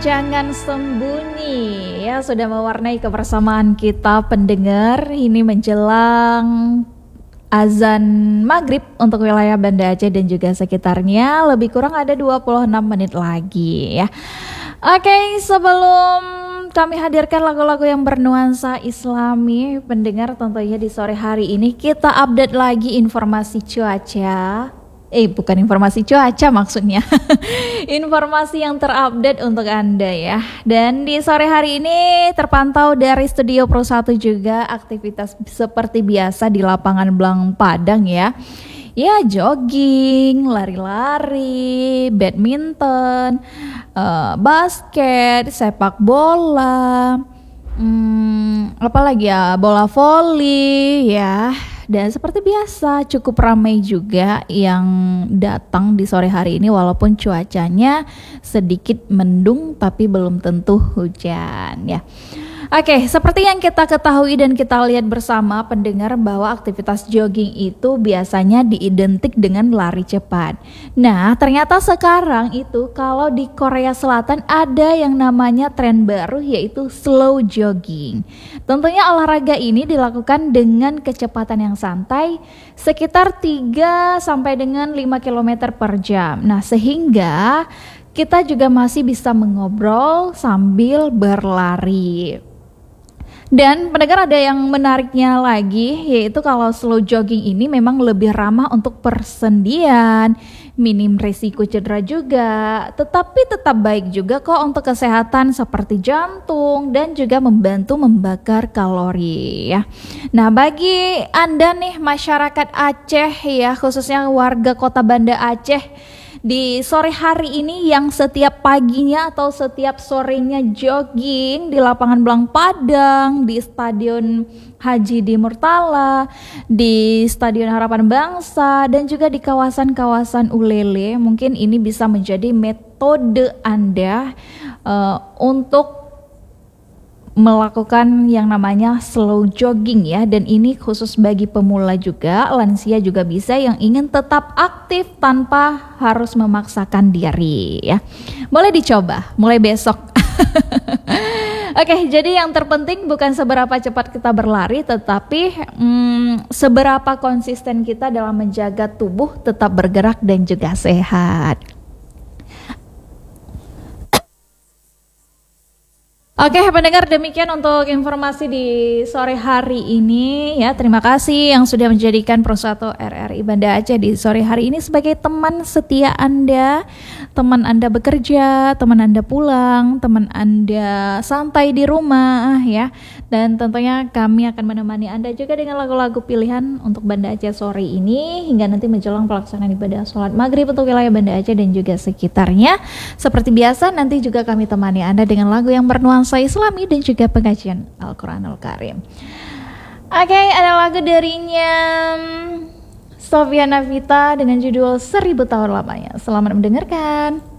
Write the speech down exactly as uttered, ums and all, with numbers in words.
Jangan Sembunyi ya, sudah mewarnai kebersamaan kita pendengar ini menjelang azan maghrib untuk wilayah Banda Aceh dan juga sekitarnya. Lebih kurang ada dua puluh enam menit lagi ya. Oke, sebelum kami hadirkan lagu-lagu yang bernuansa Islami, pendengar, tentunya di sore hari ini kita update lagi informasi cuaca. Eh bukan informasi cuaca maksudnya. Informasi yang terupdate untuk Anda ya. Dan di sore hari ini terpantau dari Studio Pro satu juga aktivitas seperti biasa di lapangan Blang Padang ya. Ya jogging, lari-lari, badminton, uh, basket, sepak bola, hmm, apa lagi ya, bola voli ya. Dan seperti biasa cukup ramai juga yang datang di sore hari ini walaupun cuacanya sedikit mendung tapi belum tentu hujan ya. Oke, seperti yang kita ketahui dan kita lihat bersama pendengar bahwa aktivitas jogging itu biasanya diidentik dengan lari cepat. Nah, ternyata sekarang itu kalau di Korea Selatan ada yang namanya tren baru yaitu slow jogging. Tentunya olahraga ini dilakukan dengan kecepatan yang santai sekitar tiga sampai dengan lima kilometer per jam. Nah, sehingga kita juga masih bisa mengobrol sambil berlari. Dan pendengar, ada yang menariknya lagi, yaitu kalau slow jogging ini memang lebih ramah untuk persendian, minim risiko cedera juga, tetapi tetap baik juga kok untuk kesehatan seperti jantung dan juga membantu membakar kalori ya. Nah, bagi Anda nih masyarakat Aceh ya, khususnya warga kota Banda Aceh, di sore hari ini yang setiap paginya atau setiap sorenya jogging di lapangan Blang Padang, di Stadion Haji di Murtala, di Stadion Harapan Bangsa, dan juga di kawasan-kawasan Ulele, mungkin ini bisa menjadi metode Anda uh, untuk melakukan yang namanya slow jogging ya. Dan ini khusus bagi pemula juga, lansia juga bisa yang ingin tetap aktif tanpa harus memaksakan diri ya. Boleh dicoba mulai besok. Oke, jadi yang terpenting bukan seberapa cepat kita berlari, tetapi hmm, seberapa konsisten kita dalam menjaga tubuh tetap bergerak dan juga sehat. Oke, pendengar, demikian untuk informasi di sore hari ini ya. Terima kasih yang sudah menjadikan Pro satu R R I Banda Aceh di sore hari ini sebagai teman setia Anda, teman Anda bekerja, teman Anda pulang, teman Anda santai di rumah ya. Dan tentunya kami akan menemani Anda juga dengan lagu-lagu pilihan untuk Banda Aceh sore ini hingga nanti menjelang pelaksanaan ibadah sholat maghrib untuk wilayah Banda Aceh dan juga sekitarnya. Seperti biasa, nanti juga kami temani Anda dengan lagu yang bernuansa Islami dan juga pengajian Al-Quranul Karim. Oke, okay, ada lagu darinya Sofia Navita dengan judul Seribu Tahun Lamanya. Selamat mendengarkan.